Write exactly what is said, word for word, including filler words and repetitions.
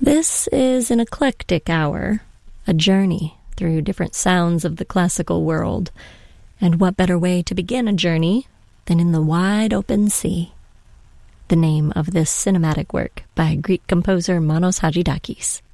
This is an eclectic hour, a journey through different sounds of the classical world. And what better way to begin a journey than in the wide open sea? The name of this cinematic work by Greek composer Manos Hadjidakis.